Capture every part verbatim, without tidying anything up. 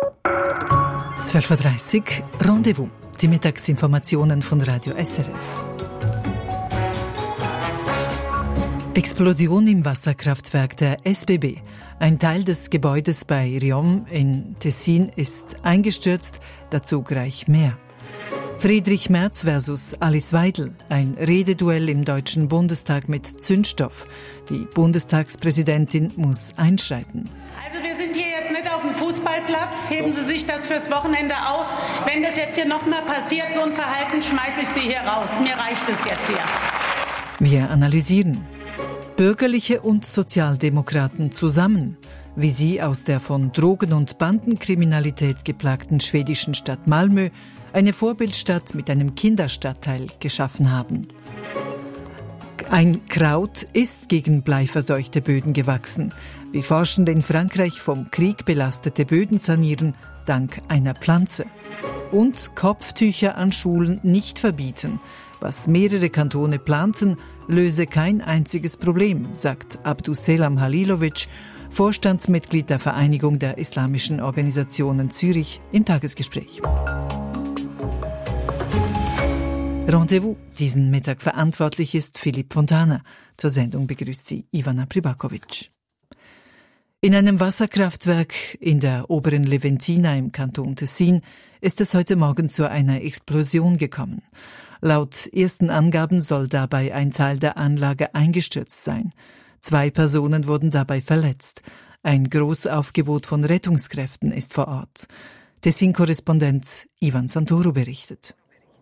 zwölf Uhr dreißig Rendezvous, die Mittagsinformationen von Radio S R F. Explosion im Wasserkraftwerk der S B B. Ein Teil des Gebäudes bei Riom in Tessin ist eingestürzt, dazu gleich mehr. Friedrich Merz versus Alice Weidel. Ein Rededuell im Deutschen Bundestag mit Zündstoff. Die Bundestagspräsidentin muss einschreiten. Also wir sind hier jetzt nicht auf dem Fußballplatz. Heben Sie sich das fürs Wochenende auf. Wenn das jetzt hier nochmal passiert, so ein Verhalten, schmeiße ich Sie hier raus. Mir reicht es jetzt hier. Wir analysieren. Bürgerliche und Sozialdemokraten zusammen, wie sie aus der von Drogen- und Bandenkriminalität geplagten schwedischen Stadt Malmö eine Vorbildstadt mit einem Kinderstadtteil geschaffen haben. Ein Kraut ist gegen bleiverseuchte Böden gewachsen, wie Forschende in Frankreich vom Krieg belastete Böden sanieren, dank einer Pflanze. Und Kopftücher an Schulen nicht verbieten. Was mehrere Kantone planten, löse kein einziges Problem, sagt Abdusselam Halilovic, Vorstandsmitglied der Vereinigung der Islamischen Organisationen Zürich, im Tagesgespräch. Rendezvous. Diesen Mittag verantwortlich ist Philipp Fontana. Zur Sendung begrüßt sie Ivana Pribakovic. In einem Wasserkraftwerk in der oberen Leventina im Kanton Tessin ist es heute Morgen zu einer Explosion gekommen. Laut ersten Angaben soll dabei ein Teil der Anlage eingestürzt sein. Zwei Personen wurden dabei verletzt. Ein Großaufgebot von Rettungskräften ist vor Ort. Tessin-Korrespondent Ivan Santoro berichtet.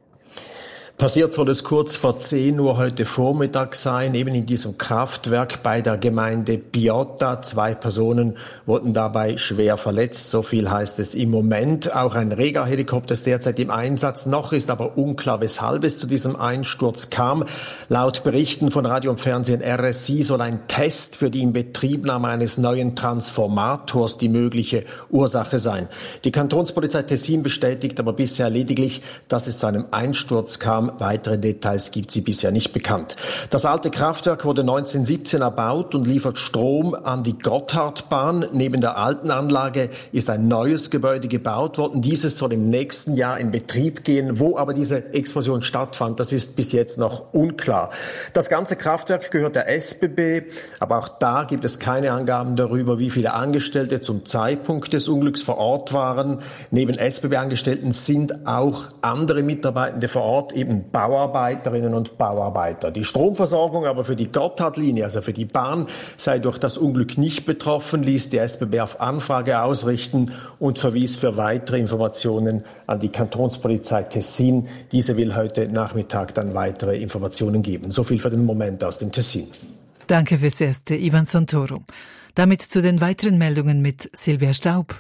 Passiert soll es kurz vor zehn Uhr heute Vormittag sein, eben in diesem Kraftwerk bei der Gemeinde Piotta. Zwei Personen wurden dabei schwer verletzt, so viel heißt es im Moment. Auch ein Rega-Helikopter ist derzeit im Einsatz. Noch ist aber unklar, weshalb es zu diesem Einsturz kam. Laut Berichten von Radio und Fernsehen R S I soll ein Test für die Inbetriebnahme eines neuen Transformators die mögliche Ursache sein. Die Kantonspolizei Tessin bestätigt aber bisher lediglich, dass es zu einem Einsturz kam. Weitere Details gibt sie bisher nicht bekannt. Das alte Kraftwerk wurde neunzehnhundertsiebzehn erbaut und liefert Strom an die Gotthardbahn. Neben der alten Anlage ist ein neues Gebäude gebaut worden. Dieses soll im nächsten Jahr in Betrieb gehen. Wo aber diese Explosion stattfand, das ist bis jetzt noch unklar. Das ganze Kraftwerk gehört der S B B, aber auch da gibt es keine Angaben darüber, wie viele Angestellte zum Zeitpunkt des Unglücks vor Ort waren. Neben S B B-Angestellten sind auch andere Mitarbeitende vor Ort, eben Bauarbeiterinnen und Bauarbeiter. Die Stromversorgung aber für die Gotthardlinie, also für die Bahn, sei durch das Unglück nicht betroffen, ließ die S B B auf Anfrage ausrichten und verwies für weitere Informationen an die Kantonspolizei Tessin. Diese will heute Nachmittag dann weitere Informationen geben. So viel für den Moment aus dem Tessin. Danke fürs Erste, Ivan Santoro. Damit zu den weiteren Meldungen mit Silvia Staub.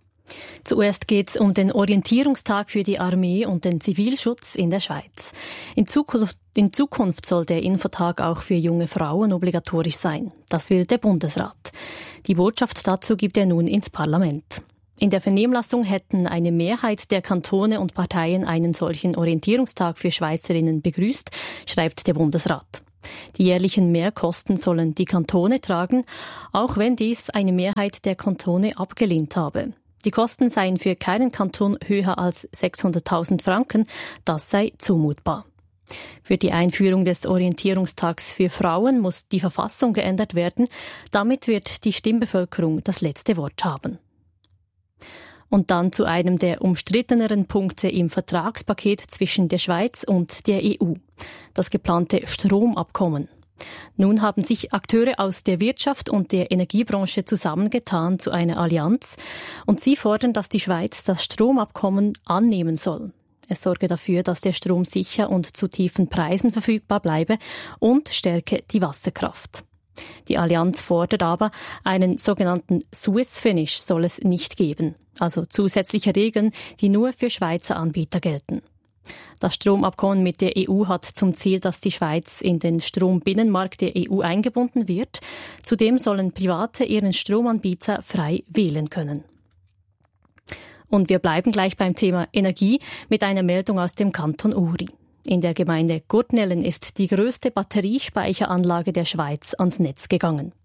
Zuerst geht es um den Orientierungstag für die Armee und den Zivilschutz in der Schweiz. In Zukunft, in Zukunft soll der Infotag auch für junge Frauen obligatorisch sein. Das will der Bundesrat. Die Botschaft dazu gibt er nun ins Parlament. In der Vernehmlassung hätten eine Mehrheit der Kantone und Parteien einen solchen Orientierungstag für Schweizerinnen begrüßt, schreibt der Bundesrat. Die jährlichen Mehrkosten sollen die Kantone tragen, auch wenn dies eine Mehrheit der Kantone abgelehnt habe. Die Kosten seien für keinen Kanton höher als sechshunderttausend Franken, das sei zumutbar. Für die Einführung des Orientierungstags für Frauen muss die Verfassung geändert werden, damit wird die Stimmbevölkerung das letzte Wort haben. Und dann zu einem der umstritteneren Punkte im Vertragspaket zwischen der Schweiz und der E U, das geplante Stromabkommen. Nun haben sich Akteure aus der Wirtschaft und der Energiebranche zusammengetan zu einer Allianz und sie fordern, dass die Schweiz das Stromabkommen annehmen soll. Es sorge dafür, dass der Strom sicher und zu tiefen Preisen verfügbar bleibe und stärke die Wasserkraft. Die Allianz fordert aber, einen sogenannten Swiss Finish soll es nicht geben, also zusätzliche Regeln, die nur für Schweizer Anbieter gelten. Das Stromabkommen mit der E U hat zum Ziel, dass die Schweiz in den Strombinnenmarkt der E U eingebunden wird. Zudem sollen Private ihren Stromanbieter frei wählen können. Und wir bleiben gleich beim Thema Energie mit einer Meldung aus dem Kanton Uri. In der Gemeinde Gurtnellen ist die grösste Batteriespeicheranlage der Schweiz ans Netz gegangen.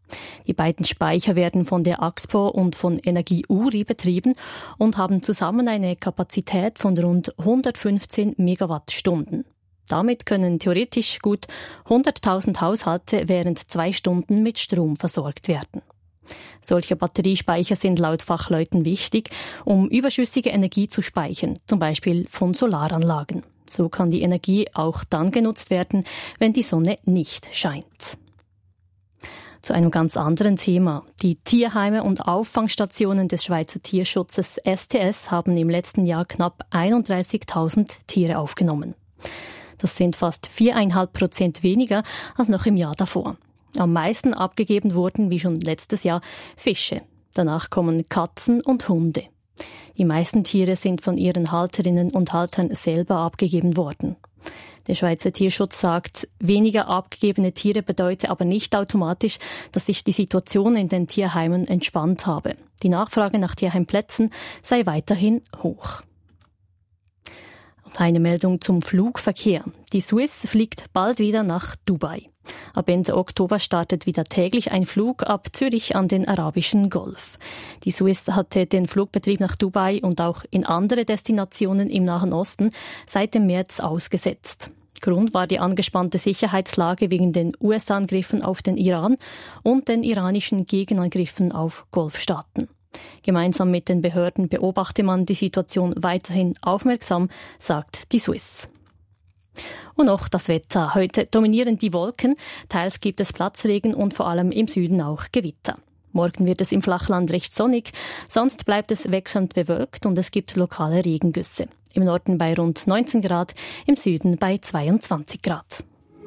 Die beiden Speicher werden von der Axpo und von Energie Uri betrieben und haben zusammen eine Kapazität von rund hundertfünfzehn Megawattstunden. Damit können theoretisch gut hunderttausend Haushalte während zwei Stunden mit Strom versorgt werden. Solche Batteriespeicher sind laut Fachleuten wichtig, um überschüssige Energie zu speichern, zum Beispiel von Solaranlagen. So kann die Energie auch dann genutzt werden, wenn die Sonne nicht scheint. Zu einem ganz anderen Thema. Die Tierheime und Auffangstationen des Schweizer Tierschutzes S T S haben im letzten Jahr knapp einunddreißigtausend Tiere aufgenommen. Das sind fast viereinhalb Prozent weniger als noch im Jahr davor. Am meisten abgegeben wurden, wie schon letztes Jahr, Fische. Danach kommen Katzen und Hunde. Die meisten Tiere sind von ihren Halterinnen und Haltern selber abgegeben worden. Der Schweizer Tierschutz sagt, weniger abgegebene Tiere bedeutet aber nicht automatisch, dass sich die Situation in den Tierheimen entspannt habe. Die Nachfrage nach Tierheimplätzen sei weiterhin hoch. Und eine Meldung zum Flugverkehr. Die Swiss fliegt bald wieder nach Dubai. Ab Ende Oktober startet wieder täglich ein Flug ab Zürich an den Arabischen Golf. Die Swiss hatte den Flugbetrieb nach Dubai und auch in andere Destinationen im Nahen Osten seit dem März ausgesetzt. Grund war die angespannte Sicherheitslage wegen den U S-Angriffen auf den Iran und den iranischen Gegenangriffen auf Golfstaaten. Gemeinsam mit den Behörden beobachte man die Situation weiterhin aufmerksam, sagt die Swiss. Und noch das Wetter. Heute dominieren die Wolken, teils gibt es Platzregen und vor allem im Süden auch Gewitter. Morgen wird es im Flachland recht sonnig, sonst bleibt es wechselnd bewölkt und es gibt lokale Regengüsse. Im Norden bei rund neunzehn Grad, im Süden bei zweiundzwanzig Grad.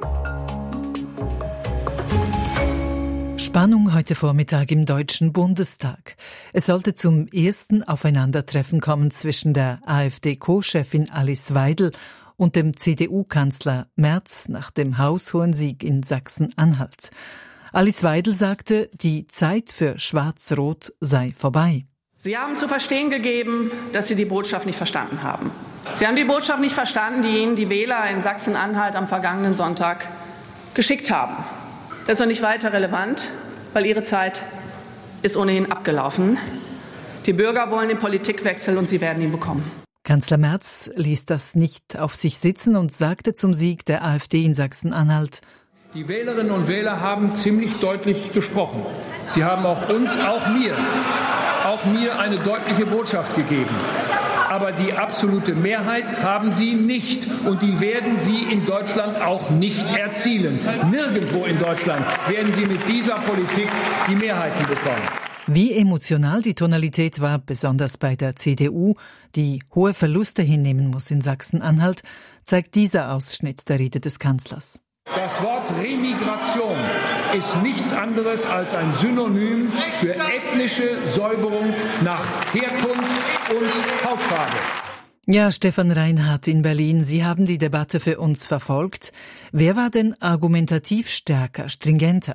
Spannung heute Vormittag im Deutschen Bundestag. Es sollte zum ersten Aufeinandertreffen kommen zwischen der AfD-Co-Chefin Alice Weidel und dem C D U-Kanzler Merz nach dem haushohen Sieg in Sachsen-Anhalt. Alice Weidel sagte, die Zeit für Schwarz-Rot sei vorbei. Sie haben zu verstehen gegeben, dass Sie die Botschaft nicht verstanden haben. Sie haben die Botschaft nicht verstanden, die Ihnen die Wähler in Sachsen-Anhalt am vergangenen Sonntag geschickt haben. Das ist noch nicht weiter relevant, weil Ihre Zeit ist ohnehin abgelaufen. Die Bürger wollen den Politikwechsel und sie werden ihn bekommen. Kanzler Merz ließ das nicht auf sich sitzen und sagte zum Sieg der AfD in Sachsen-Anhalt: Die Wählerinnen und Wähler haben ziemlich deutlich gesprochen. Sie haben auch uns, auch mir, auch mir eine deutliche Botschaft gegeben. Aber die absolute Mehrheit haben sie nicht. Und die werden sie in Deutschland auch nicht erzielen. Nirgendwo in Deutschland werden sie mit dieser Politik die Mehrheiten bekommen. Wie emotional die Tonalität war, besonders bei der C D U, die hohe Verluste hinnehmen muss in Sachsen-Anhalt, zeigt dieser Ausschnitt der Rede des Kanzlers. Das Wort Remigration ist nichts anderes als ein Synonym für ethnische Säuberung nach Herkunft und Hautfarbe. Ja, Stefan Reinhardt in Berlin, Sie haben die Debatte für uns verfolgt. Wer war denn argumentativ stärker, stringenter?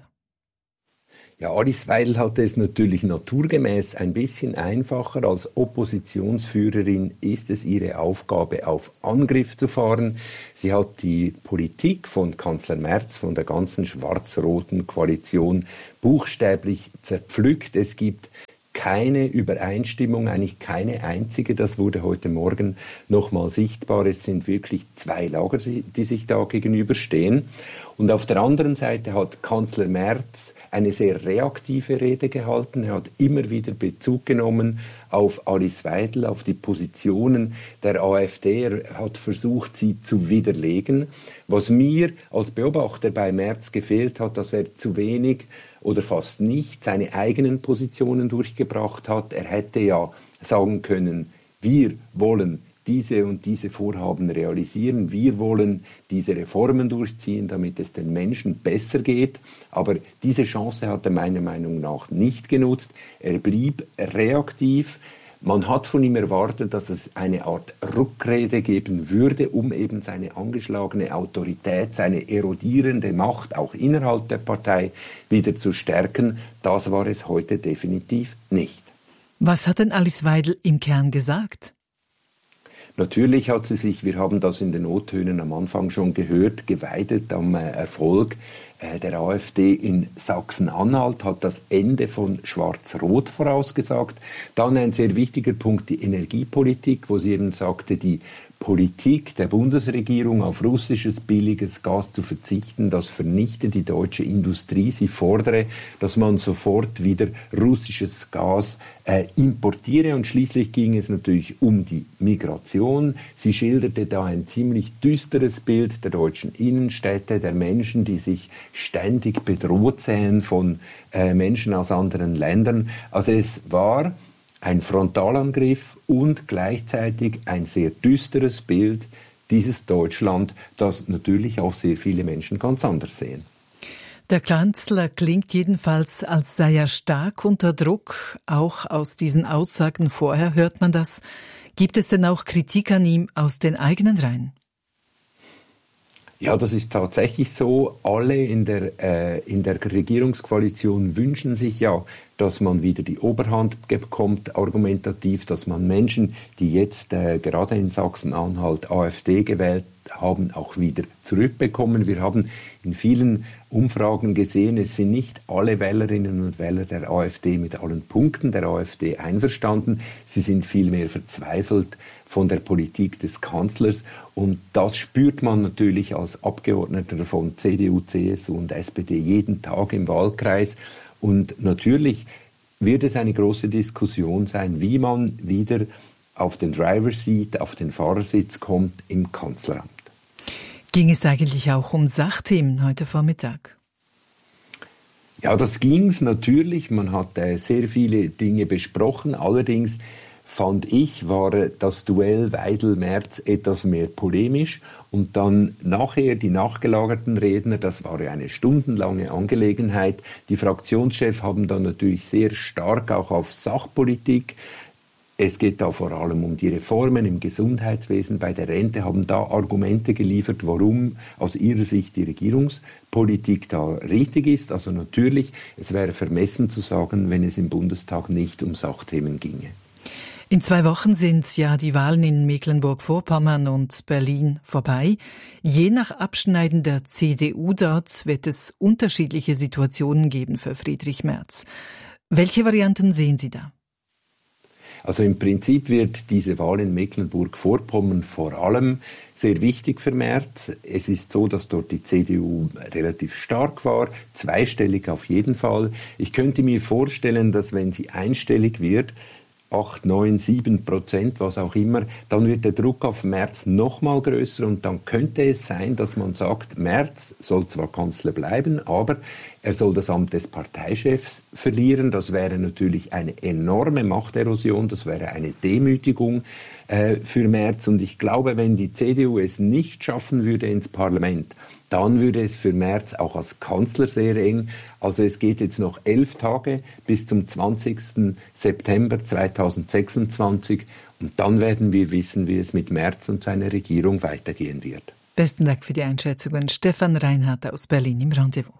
Ja, Alice Weidel hatte es natürlich naturgemäß ein bisschen einfacher. Als Oppositionsführerin ist es ihre Aufgabe, auf Angriff zu fahren. Sie hat die Politik von Kanzler Merz, von der ganzen schwarz-roten Koalition buchstäblich zerpflückt. Es gibt keine Übereinstimmung, eigentlich keine einzige. Das wurde heute Morgen nochmal sichtbar. Es sind wirklich zwei Lager, die sich da gegenüberstehen. Und auf der anderen Seite hat Kanzler Merz eine sehr reaktive Rede gehalten. Er hat immer wieder Bezug genommen auf Alice Weidel, auf die Positionen der AfD. Er hat versucht, sie zu widerlegen. Was mir als Beobachter bei Merz gefehlt hat, dass er zu wenig oder fast nicht seine eigenen Positionen durchgebracht hat. Er hätte ja sagen können, wir wollen diese und diese Vorhaben realisieren. Wir wollen diese Reformen durchziehen, damit es den Menschen besser geht. Aber diese Chance hat er meiner Meinung nach nicht genutzt. Er blieb reaktiv. Man hat von ihm erwartet, dass es eine Art Rückrede geben würde, um eben seine angeschlagene Autorität, seine erodierende Macht auch innerhalb der Partei wieder zu stärken. Das war es heute definitiv nicht. Was hat denn Alice Weidel im Kern gesagt? Natürlich hat sie sich, wir haben das in den O-Tönen am Anfang schon gehört, geweidet am Erfolg der AfD in Sachsen-Anhalt hat das Ende von Schwarz-Rot vorausgesagt. Dann ein sehr wichtiger Punkt, die Energiepolitik, wo sie eben sagte, die Politik der Bundesregierung auf russisches billiges Gas zu verzichten, das vernichte die deutsche Industrie. Sie fordere, dass man sofort wieder russisches Gas äh, importiere. Und schließlich ging es natürlich um die Migration. Sie schilderte da ein ziemlich düsteres Bild der deutschen Innenstädte, der Menschen, die sich ständig bedroht sehen von äh, Menschen aus anderen Ländern. Also es war ein Frontalangriff und gleichzeitig ein sehr düsteres Bild dieses Deutschland, das natürlich auch sehr viele Menschen ganz anders sehen. Der Kanzler klingt jedenfalls, als sei er stark unter Druck. Auch aus diesen Aussagen vorher hört man das. Gibt es denn auch Kritik an ihm aus den eigenen Reihen? Ja, das ist tatsächlich so. Alle in der, äh, in der Regierungskoalition wünschen sich ja, dass man wieder die Oberhand bekommt, argumentativ, dass man Menschen, die jetzt äh, gerade in Sachsen-Anhalt AfD gewählt haben, auch wieder zurückbekommen. Wir haben in vielen Umfragen gesehen, es sind nicht alle Wählerinnen und Wähler der AfD mit allen Punkten der AfD einverstanden. Sie sind vielmehr verzweifelt von der Politik des Kanzlers. Und das spürt man natürlich als Abgeordneter von C D U, C S U und S P D jeden Tag im Wahlkreis. Und natürlich wird es eine große Diskussion sein, wie man wieder auf den Driver's Seat, auf den Fahrersitz kommt im Kanzleramt. Ging es eigentlich auch um Sachthemen heute Vormittag? Ja, das ging's natürlich. Man hat äh, sehr viele Dinge besprochen. Allerdings fand ich, war das Duell Weidel-Merz etwas mehr polemisch. Und dann nachher die nachgelagerten Redner, das war ja eine stundenlange Angelegenheit. Die Fraktionschefs haben dann natürlich sehr stark auch auf Sachpolitik. Es geht da vor allem um die Reformen im Gesundheitswesen, bei der Rente, haben da Argumente geliefert, warum aus ihrer Sicht die Regierungspolitik da richtig ist. Also natürlich, es wäre vermessen zu sagen, wenn es im Bundestag nicht um Sachthemen ginge. In zwei Wochen sind ja die Wahlen in Mecklenburg-Vorpommern und Berlin vorbei. Je nach Abschneiden der C D U dort wird es unterschiedliche Situationen geben für Friedrich Merz. Welche Varianten sehen Sie da? Also im Prinzip wird diese Wahl in Mecklenburg-Vorpommern vor allem sehr wichtig für Merz. Es ist so, dass dort die C D U relativ stark war, zweistellig auf jeden Fall. Ich könnte mir vorstellen, dass wenn sie einstellig wird, acht, neun, sieben Prozent, was auch immer, dann wird der Druck auf Merz noch mal größer und dann könnte es sein, dass man sagt, Merz soll zwar Kanzler bleiben, aber er soll das Amt des Parteichefs verlieren. Das wäre natürlich eine enorme Machterosion, das wäre eine Demütigung äh, für Merz. Und ich glaube, wenn die C D U es nicht schaffen würde ins Parlament, dann würde es für Merz auch als Kanzler sehr eng. Also es geht jetzt noch elf Tage bis zum zwanzigsten September zweitausendsechsundzwanzig und dann werden wir wissen, wie es mit Merz und seiner Regierung weitergehen wird. Besten Dank für die Einschätzungen. Stefan Reinhardt aus Berlin im Rendezvous.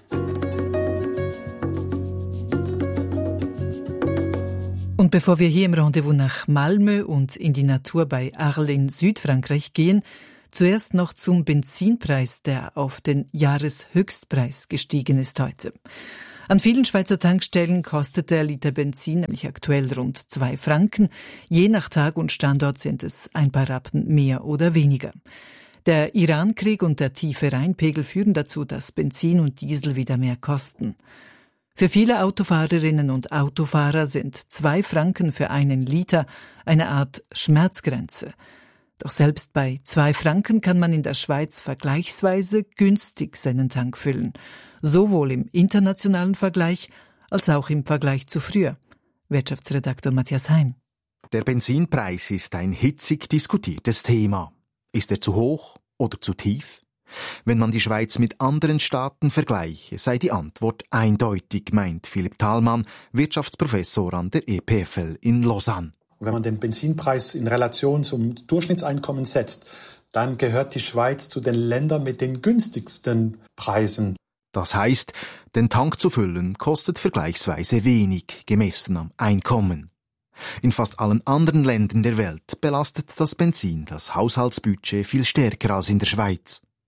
Und bevor wir hier im Rendezvous nach Malmö und in die Natur bei Arles in Südfrankreich gehen, zuerst noch zum Benzinpreis, der auf den Jahreshöchstpreis gestiegen ist heute. An vielen Schweizer Tankstellen kostet der Liter Benzin nämlich aktuell rund zwei Franken. Je nach Tag und Standort sind es ein paar Rappen mehr oder weniger. Der Irankrieg und der tiefe Rheinpegel führen dazu, dass Benzin und Diesel wieder mehr kosten. Für viele Autofahrerinnen und Autofahrer sind zwei Franken für einen Liter eine Art Schmerzgrenze. Doch selbst bei zwei Franken kann man in der Schweiz vergleichsweise günstig seinen Tank füllen. Sowohl im internationalen Vergleich als auch im Vergleich zu früher. Wirtschaftsredaktor Matthias Heim. Der Benzinpreis ist ein hitzig diskutiertes Thema. Ist er zu hoch oder zu tief? Wenn man die Schweiz mit anderen Staaten vergleiche, sei die Antwort eindeutig, meint Philipp Thalmann, Wirtschaftsprofessor an der E P F L in Lausanne. Wenn man den Benzinpreis in Relation zum Durchschnittseinkommen setzt, dann gehört die Schweiz zu den Ländern mit den günstigsten Preisen. Das heißt, den Tank zu füllen kostet vergleichsweise wenig, gemessen am Einkommen. In fast allen anderen Ländern der Welt belastet das Benzin das Haushaltsbudget viel stärker als in der Schweiz.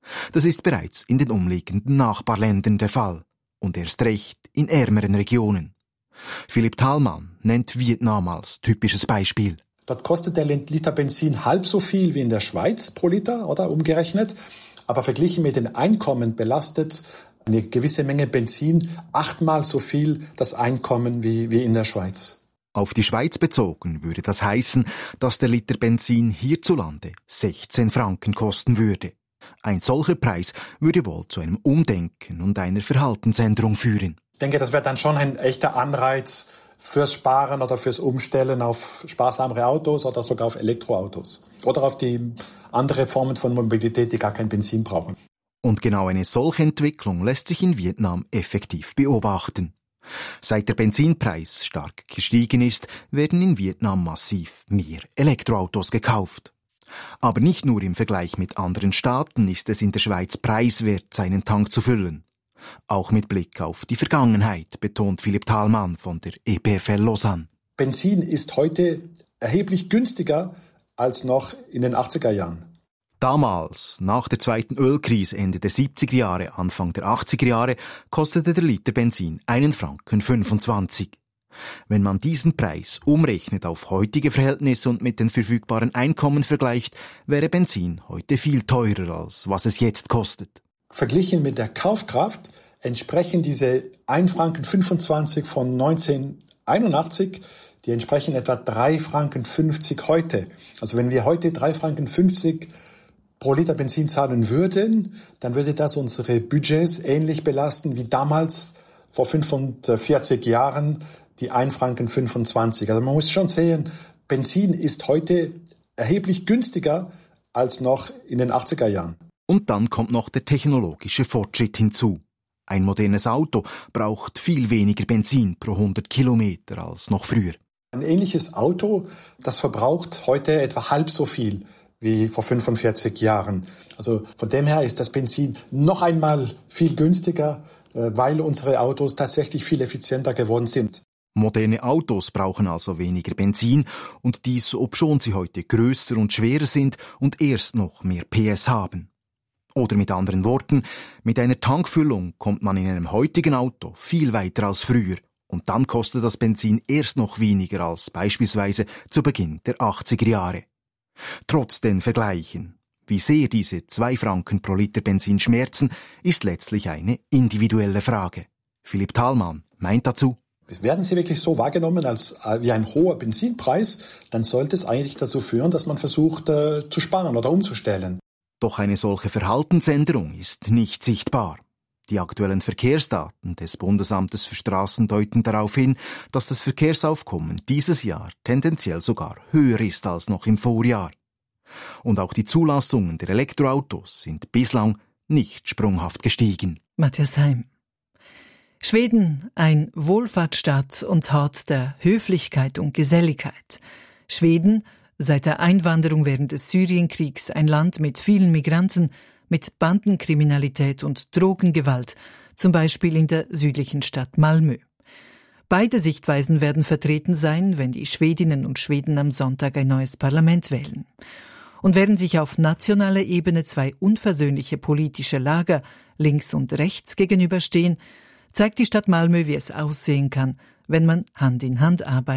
Das ist bereits in den umliegenden Nachbarländern der Fall und erst recht in ärmeren Regionen. Philipp Thalmann nennt Vietnam als typisches Beispiel. Dort kostet der Liter Benzin halb so viel wie in der Schweiz pro Liter, oder umgerechnet. Aber verglichen mit den Einkommen belastet eine gewisse Menge Benzin achtmal so viel das Einkommen wie, wie in der Schweiz. Auf die Schweiz bezogen würde das heißen, dass der Liter Benzin hierzulande sechzehn Franken kosten würde. Ein solcher Preis würde wohl zu einem Umdenken und einer Verhaltensänderung führen. Ich denke, das wäre dann schon ein echter Anreiz fürs Sparen oder fürs Umstellen auf sparsamere Autos oder sogar auf Elektroautos. Oder auf die andere Formen von Mobilität, die gar kein Benzin brauchen. Und genau eine solche Entwicklung lässt sich in Vietnam effektiv beobachten. Seit der Benzinpreis stark gestiegen ist, werden in Vietnam massiv mehr Elektroautos gekauft. Aber nicht nur im Vergleich mit anderen Staaten ist es in der Schweiz preiswert, seinen Tank zu füllen. Auch mit Blick auf die Vergangenheit, betont Philipp Thalmann von der E P F L Lausanne. Benzin ist heute erheblich günstiger als noch in den achtziger Jahren. Damals, nach der zweiten Ölkrise Ende der siebziger Jahre, Anfang der achtziger Jahre, kostete der Liter Benzin einen Franken fünfundzwanzig. Wenn man diesen Preis umrechnet auf heutige Verhältnisse und mit den verfügbaren Einkommen vergleicht, wäre Benzin heute viel teurer, als was es jetzt kostet. Verglichen mit der Kaufkraft entsprechen diese ein Franken fünfundzwanzig von neunzehnhunderteinundachtzig, die entsprechen etwa drei Franken fünfzig heute. Also wenn wir heute drei Franken fünfzig pro Liter Benzin zahlen würden, dann würde das unsere Budgets ähnlich belasten wie damals vor fünfundvierzig Jahren die ein Franken fünfundzwanzig. Also man muss schon sehen, Benzin ist heute erheblich günstiger als noch in den achtziger Jahren. Und dann kommt noch der technologische Fortschritt hinzu. Ein modernes Auto braucht viel weniger Benzin pro hundert Kilometer als noch früher. Ein ähnliches Auto, das verbraucht heute etwa halb so viel wie vor fünfundvierzig Jahren. Also von dem her ist das Benzin noch einmal viel günstiger, weil unsere Autos tatsächlich viel effizienter geworden sind. Moderne Autos brauchen also weniger Benzin und dies, obschon sie heute größer und schwerer sind und erst noch mehr P S haben. Oder mit anderen Worten, mit einer Tankfüllung kommt man in einem heutigen Auto viel weiter als früher und dann kostet das Benzin erst noch weniger als beispielsweise zu Beginn der achtziger Jahre. Trotz den Vergleichen, wie sehr diese zwei Franken pro Liter Benzin schmerzen, ist letztlich eine individuelle Frage. Philipp Thalmann meint dazu: Werden sie wirklich so wahrgenommen als wie ein hoher Benzinpreis, dann sollte es eigentlich dazu führen, dass man versucht äh, zu sparen oder umzustellen. Doch eine solche Verhaltensänderung ist nicht sichtbar. Die aktuellen Verkehrsdaten des Bundesamtes für Straßen deuten darauf hin, dass das Verkehrsaufkommen dieses Jahr tendenziell sogar höher ist als noch im Vorjahr. Und auch die Zulassungen der Elektroautos sind bislang nicht sprunghaft gestiegen. Matthias Heim. Schweden, ein Wohlfahrtsstaat und Hort der Höflichkeit und Geselligkeit. Schweden, seit der Einwanderung während des Syrienkriegs ein Land mit vielen Migranten, mit Bandenkriminalität und Drogengewalt, zum Beispiel in der südlichen Stadt Malmö. Beide Sichtweisen werden vertreten sein, wenn die Schwedinnen und Schweden am Sonntag ein neues Parlament wählen. Und während sich auf nationaler Ebene zwei unversöhnliche politische Lager links und rechts gegenüberstehen, zeigt die Stadt Malmö, wie es aussehen kann, wenn man Hand in Hand arbeitet.